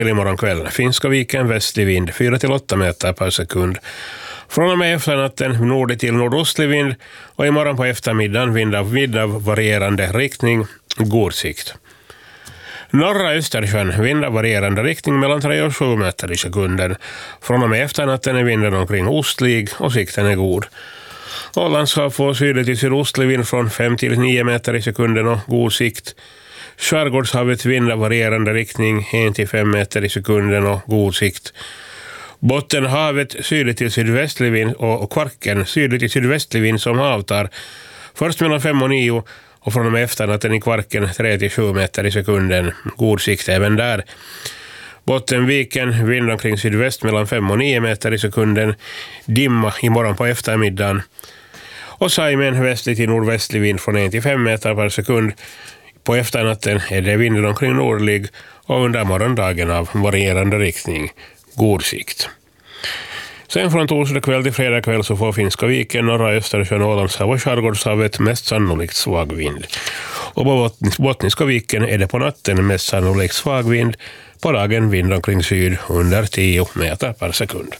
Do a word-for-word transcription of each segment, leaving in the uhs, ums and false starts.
Imorgon kväll. Finska viken västlig vind fyra till åtta meter per sekund. Från och med efternatten nord till nordostlig vind och imorgon på eftermiddagen vind av, vind av varierande riktning, god sikt. Norra Östersjön vind av varierande riktning mellan tre och sju meter i sekunden. Från och med efternatten är vinden omkring ostlig och sikten är god. Ålandshav får sydlig till sydostlig vind från fem till nio meter i sekunden och god sikt. Skärgårdshavet vind av varierande riktning en till fem meter i sekunden och god sikt. Bottenhavet sydligt till sydvästlig vind och Kvarken sydligt till sydvästlig vind som avtar först mellan fem och nio och från och med efternatten i Kvarken tre till sju meter i sekunden, god sikt även där. Bottenviken vind omkring sydväst mellan fem och nio meter i sekunden, dimma imorgon på eftermiddagen. Och Saimen västlig till nordvästlig vind från en till fem meter per sekund. På efternatten är det vinden omkring nordlig och under morgondagen av varierande riktning, god sikt. Sen från torsdag kväll till fredag kväll så får Finska viken, norra Östersjön, Ålandshav och Skärgårdshavet mest sannolikt svag vind. Och på Bottniska viken är det på natten mest sannolikt svag vind, på dagen vind omkring syd under tio meter per sekund.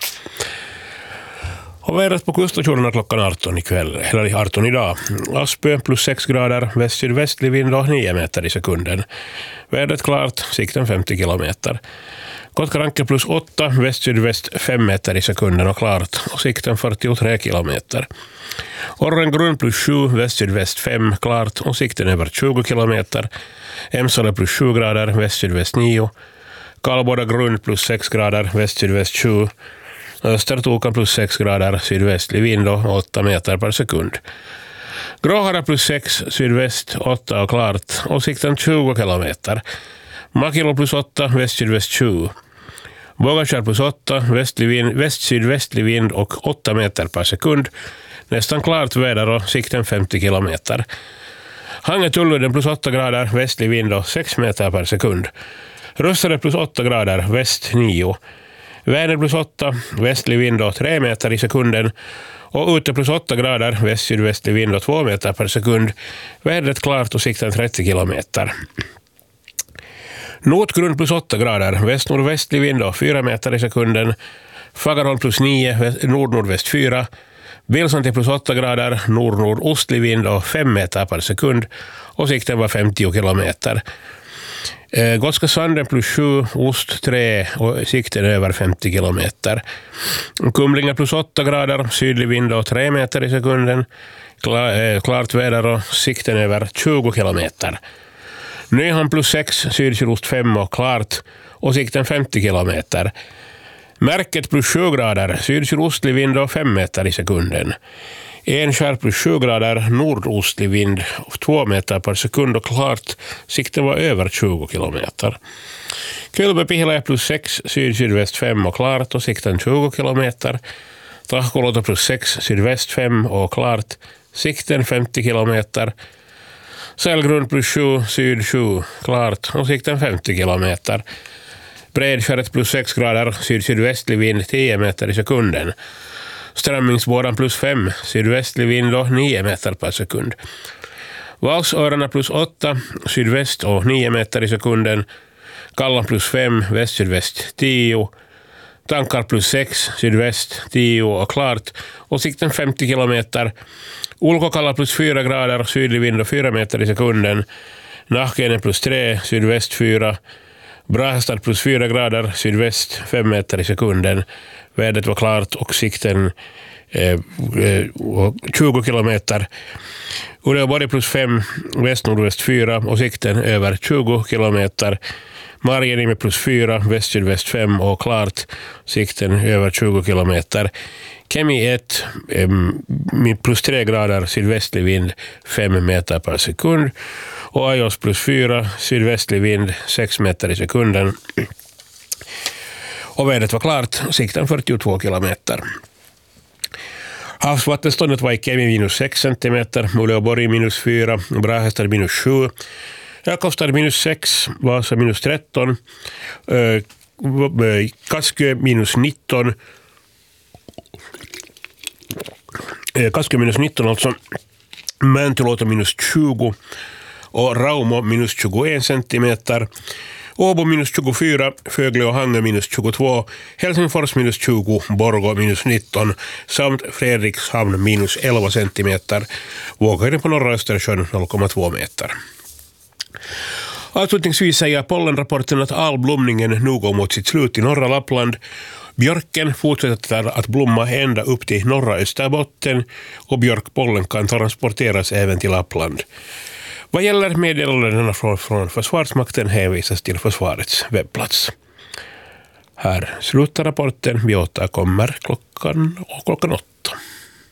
Och vädret på kuststationerna klockan arton ikväll, eller arton idag. Aspö plus sex grader, väst-sydvästlig vind och nio meter i sekunden. Vädret klart, sikten femtio kilometer. Kotkranke plus åtta, väst-sydväst fem meter i sekunden och klart, och sikten fyrtiotre kilometer. Orrengrund plus sju, väst-sydväst fem, klart, och sikten över tjugo kilometer. Emsale plus sju grader, väst-sydväst nio. Kalboda grund plus sex grader, väst-sydväst sju. Östertokan plus sex grader, sydvästlig vind och åtta meter per sekund. Gråhara plus sex, sydväst åtta och klart, och sikten tjugo kilometer. Makilo plus åtta, väst-sydväst tjugo. Vågakär plus åtta, väst-sydvästlig vind och åtta meter per sekund. Nästan klart väder och sikten femtio kilometer. Hangetulluden plus åtta grader, västlig vind och sex meter per sekund. Rössare plus åtta grader, väst nio. Väder plus åtta, västlig vind och tre meter i sekunden. Och ute plus åtta grader, väst-sydvästlig vind och två meter per sekund. Vädret klart och sikten trettio kilometer. Notgrund plus åtta grader, väst-nordvästlig vind och fyra meter i sekunden. Fagerholm plus nio, nord-nordväst fyra. Vilsanti plus åtta grader, nord-nordostlig vind och fem meter per sekund. Och sikten var femtio kilometer. Eh, Gotska Sanden plus sju, ost tre och sikten över femtio kilometer. Kumlinga plus åtta grader, sydlig vind och tre meter i sekunden. Kla, eh, klart väder och sikten över tjugo kilometer. Nyhamn plus sex, syd-sydost fem och klart, och sikten femtio kilometer. Märket plus sju grader, syd-sydostlig vind och fem meter i sekunden. Enskär plus sju grader, nordostlig vind och två meter per sekund och klart, sikten var över tjugo kilometer. Kylbepihla plus sex, syd-sydväst fem och klart, och sikten tjugo kilometer. Tahkolota plus sex, sydväst fem och klart, sikten femtio kilometer. Sälgrund plus sju, syd sju, klart, och sikten femtio kilometer. Bredskäret plus sex grader, syd-sydvästlig vind tio meter i sekunden. Strömmingsbådan plus fem, sydvästlig vind och nio meter per sekund. Valsörarna plus åtta, sydväst och nio meter i sekunden. Kallan plus fem, väst-sydväst tio. Tankar plus sex, sydväst tio och klart, och sikten femtio kilometer. Ulkokalla plus fyra grader, sydlig vind och fyra meter i sekunden. Nahkene plus tre, sydväst fyra. Brahestad plus fyra grader, sydväst fem meter i sekunden. Vädret var klart och sikten eh, tjugo kilometer. Uleåborg plus fem, väst-nordväst fyra och sikten över tjugo kilometer. Marjaniemi plus fyra, väst-sydväst fem och klart, sikten över tjugo kilometer. Kemi ett, eh, plus tre grader, sydvästlig vind fem meter per sekund. Och Ajos plus fyra, sydvästlig vind sex meter i sekunden. Och vädret var klart, sikten fyrtiotvå kilometer. Havsvattenståndet var i Kemi minus sex centimeter, Uleåborg minus fyra, Brahestad minus sju, Jakobstad minus sex, Vasa minus tretton, äh, Kaskö minus nitton, äh, Kaskö minus nitton alltså, Mäntyluoto minus tjugo och Raumo minus tjugoen centimeter. Åbo minus tjugofyra, Fögle och Hangö minus tjugotvå, Helsingfors minus tjugo, Borgå minus nitton samt Fredrikshamn minus elva centimeter. Våghöjden på norra Östersjön noll komma två meter. Avslutningsvis säger pollenrapporten att alblomningen nu går mot sitt slut i norra Lappland. Björken fortsätter att blomma ända upp till norra Österbotten och björkpollen kan transporteras även till Lappland. Vad gäller meddelandena från, från Försvarsmakten hänvisas till försvarets webbplats. Här slutar rapporten. Vi återkommer klockan, klockan åtta.